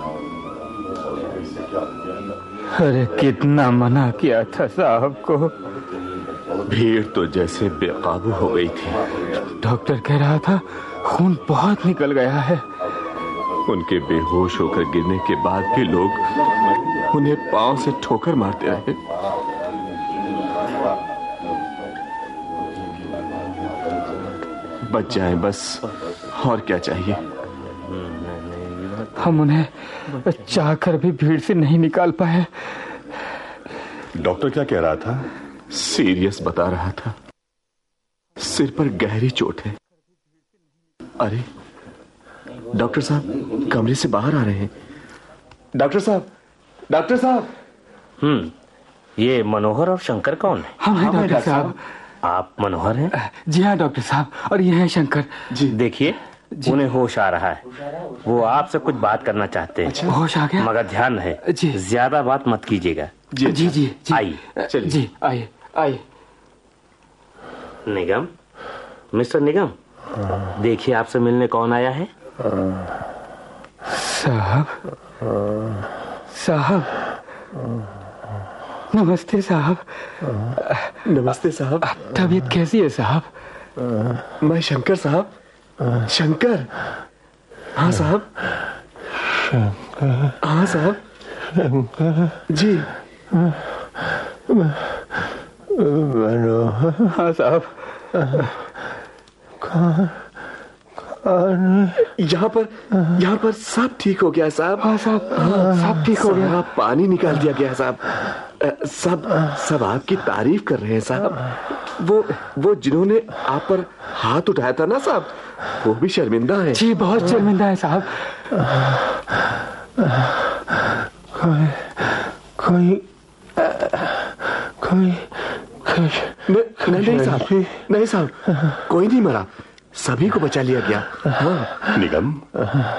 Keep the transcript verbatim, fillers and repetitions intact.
अरे कितना मना किया था साहब को। भीड़ तो जैसे बेकाबू हो गई थी। डॉक्टर कह रहा था खून बहुत निकल गया है। उनके बेहोश होकर गिरने के बाद भी लोग उन्हें पांव से ठोकर मारते रहे। बच जाएं बस, और क्या चाहिए। हम उन्हें चाहकर भी भीड़ से नहीं निकाल पाए। डॉक्टर क्या कह रहा था? सीरियस बता रहा था। सिर पर गहरी चोट है। अरे डॉक्टर साहब कमरे से बाहर आ रहे हैं। डॉक्टर साहब, डॉक्टर साहब। हम्म ये मनोहर और शंकर कौन है? हम हैं डॉक्टर साहब। आप मनोहर हैं? जी हाँ डॉक्टर साहब, और ये है शंकर जी। देखिए उन्हें होश आ रहा है, वो आपसे कुछ बात करना चाहते हैं। अच्छा, होश आ गया? मगर ध्यान रहे जी, ज्यादा बात मत कीजिएगा। जी जी जी, जी। आइए चलिए जी, आइए आइए। निगम, मिस्टर निगम, देखिए आपसे मिलने कौन आया है। साहब, साहब, नमस्ते साहब। नमस्ते साहब। तबीयत कैसी है साहब? मैं शंकर साहब, शंकर। हाँ साहब, शंकर। हाँ साहब, शंकर जी। मनोहर। हाँ साहब। कौन कौन? यहाँ पर यहाँ पर सब ठीक हो गया साहब। हाँ साहब, सब ठीक हो गया। पानी निकाल दिया गया साहब। सब सब आपकी तारीफ कर रहे हैं साहब। वो वो जिन्होंने आप पर हाथ उठाया था ना साहब, वो भी शर्मिंदा है। जी बहुत शर्मिंदा है साहब। कोई कोई कोई नहीं साहब, नहीं साहब, कोई नहीं मरा, सभी को बचा लिया गया। हाँ। निगम,